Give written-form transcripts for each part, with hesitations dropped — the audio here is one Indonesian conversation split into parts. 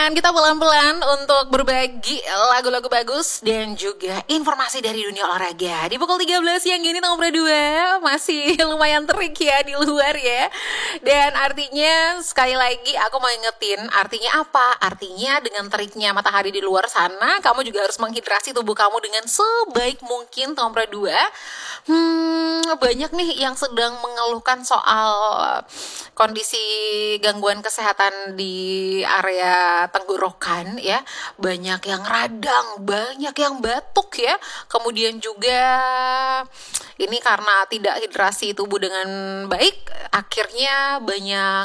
Dan kita pelan-pelan untuk berbagi lagu-lagu bagus dan juga informasi dari dunia olahraga. Di pukul 13 siang gini nomor 2 masih lumayan terik ya di luar ya. Dan artinya sekali lagi aku mau ingetin artinya apa? Artinya dengan teriknya matahari di luar sana, kamu juga harus menghidrasi tubuh kamu dengan sebaik mungkin nomor 2. Banyak nih yang sedang mengeluhkan soal kondisi gangguan kesehatan di area tenggorokan ya, banyak yang radang, banyak yang batuk ya, kemudian juga ini karena tidak hidrasi tubuh dengan baik, akhirnya banyak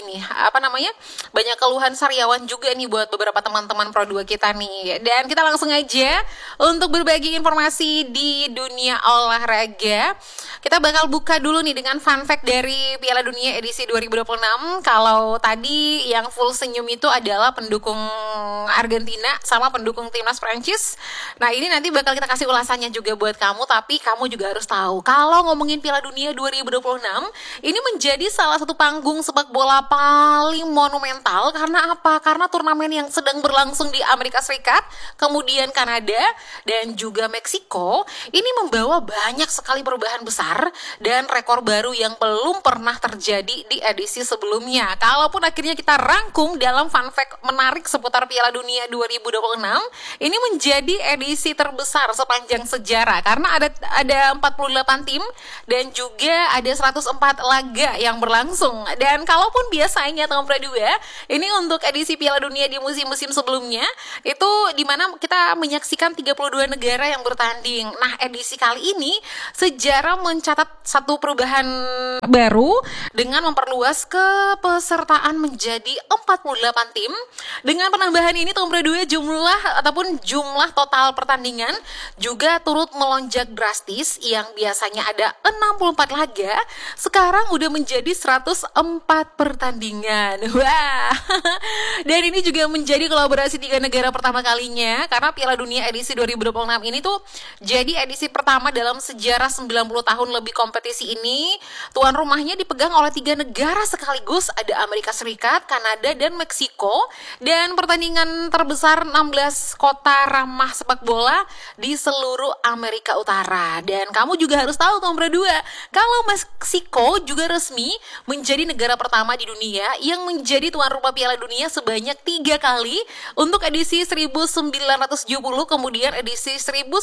banyak keluhan sariawan juga nih buat beberapa teman-teman Pro 2 kita nih. Dan kita langsung aja untuk berbagi informasi di dunia olahraga. Kita bakal buka dulu nih dengan fun fact dari Piala Dunia edisi 2026. Kalau tadi yang full senyum itu adalah pendukung Argentina sama pendukung timnas Prancis. Nah, ini nanti bakal kita kasih ulasannya juga buat kamu, tapi kamu juga harus tahu kalau ngomongin Piala Dunia 2026, ini menjadi salah satu panggung sepak bola paling monumental. Karena apa? Karena turnamen yang sedang berlangsung di Amerika Serikat, kemudian Kanada, dan juga Meksiko, ini membawa banyak sekali perubahan besar dan rekor baru yang belum pernah terjadi di edisi sebelumnya. Kalaupun akhirnya kita rangkum dalam fun fact menarik seputar Piala Dunia 2026, ini menjadi edisi terbesar sepanjang sejarah karena ada 48 tim dan juga ada 104 laga yang berlangsung. Dan kalaupun biasanya tahun kedua ini untuk edisi Piala Dunia di musim-musim sebelumnya itu dimana kita menyaksikan 32 negara yang bertanding. Nah, edisi kali ini sejarah mencatat satu perubahan baru dengan memperluas kepesertaan menjadi 48 tim. Dengan penambahan ini tahun kedua jumlah total pertandingan juga turut melonjak drastis, yang biasanya ada 64 laga sekarang udah menjadi 104 pertandingan. Wah. Dan ini juga menjadi kolaborasi 3 negara pertama kalinya karena Piala Dunia edisi 2026 ini tuh jadi edisi pertama dalam sejarah 90 tahun lebih kompetisi ini. Tuan rumahnya dipegang oleh 3 negara sekaligus, ada Amerika Serikat, Kanada, dan Meksiko. Dan pertandingan terbesar 16 kota ramah sepak bola di seluruh Amerika Utara. Dan kamu juga harus tahu nomor 2, kalau Meksiko juga resmi menjadi negara pertama di dunia yang menjadi tuan rumah Piala Dunia sebanyak 3 kali untuk edisi 1970, kemudian edisi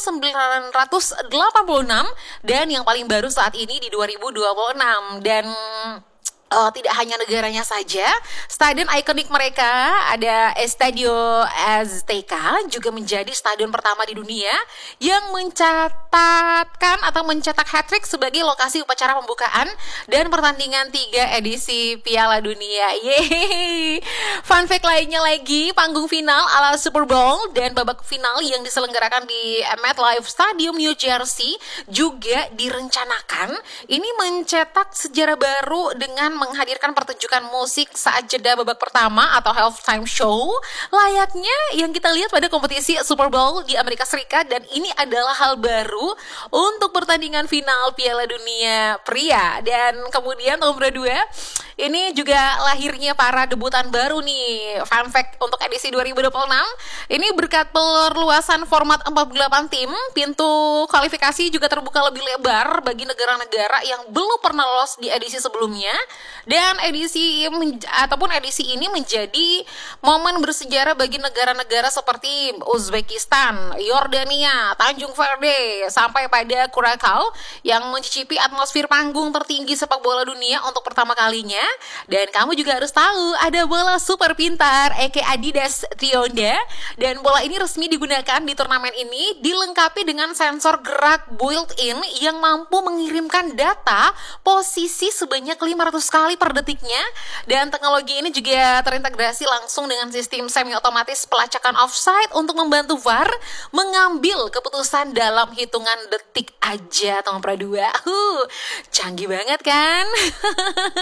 1986, dan yang paling baru saat ini di 2026. Dan tidak hanya negaranya saja, stadion ikonik mereka ada Estadio Azteca juga menjadi stadion pertama di dunia yang mencetak hat-trick sebagai lokasi upacara pembukaan dan pertandingan 3 edisi Piala Dunia. Yeay. Fun fact lainnya lagi, panggung final ala Super Bowl dan babak final yang diselenggarakan di MetLife Stadium New Jersey juga direncanakan ini mencetak sejarah baru dengan menghadirkan pertunjukan musik saat jeda babak pertama atau halftime show layaknya yang kita lihat pada kompetisi Super Bowl di Amerika Serikat. Dan ini adalah hal baru untuk pertandingan final Piala Dunia pria. Dan kemudian nomor 2, ini juga lahirnya para debutan baru nih. Fun fact untuk edisi 2026 ini berkat perluasan format 48 tim, pintu kualifikasi juga terbuka lebih lebar bagi negara-negara yang belum pernah lolos di edisi sebelumnya. Dan edisi ini menjadi momen bersejarah bagi negara-negara seperti Uzbekistan, Yordania, Tanjung Verde, sampai pada Curacao yang mencicipi atmosfer panggung tertinggi sepak bola dunia untuk pertama kalinya. Dan kamu juga harus tahu ada bola super pintar aka Adidas Trionda, dan bola ini resmi digunakan di turnamen ini dilengkapi dengan sensor gerak built-in yang mampu mengirimkan data posisi sebanyak 500 kali per detiknya. Dan teknologi ini juga terintegrasi langsung dengan sistem semi otomatis pelacakan offside untuk membantu VAR mengambil keputusan dalam hitungan detik aja. Nomor 2, canggih banget kan?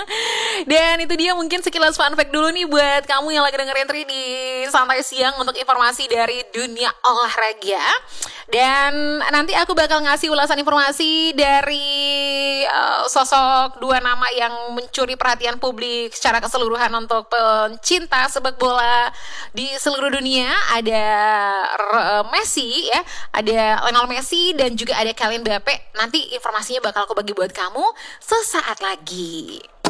Dan itu dia mungkin sekilas fun fact dulu nih buat kamu yang lagi dengerin Tri di Santai Siang untuk informasi dari dunia olahraga. Dan nanti aku bakal ngasih ulasan informasi dari sosok dua nama yang mencuri perhatian publik secara keseluruhan untuk pencinta sepak bola di seluruh dunia. Ada Messi ya, ada Lionel Messi dan juga ada Kylian Mbappe. Nanti informasinya bakal aku bagi buat kamu sesaat lagi.